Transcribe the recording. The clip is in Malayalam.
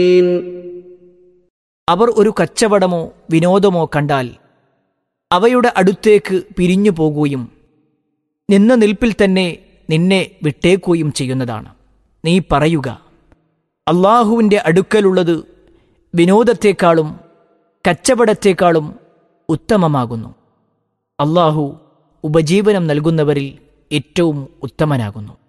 അവർ ഒരു കച്ചവടമോ വിനോദമോ കണ്ടാൽ അവയുടെ അടുത്തേക്ക് പിരിഞ്ഞു പോകുകയും നിന്ന നിൽപ്പിൽ തന്നെ നിന്നെ വിട്ടേക്കുകയും ചെയ്യുന്നതാണ്. നീ പറയുക, അള്ളാഹുവിൻ്റെ അടുക്കലുള്ളത് വിനോദത്തെക്കാളും കച്ചവടത്തെക്കാളും ഉത്തമമാകുന്നു. അള്ളാഹു ഉപജീവനം നൽകുന്നവരിൽ ഏറ്റവും ഉത്തമനാകുന്നു.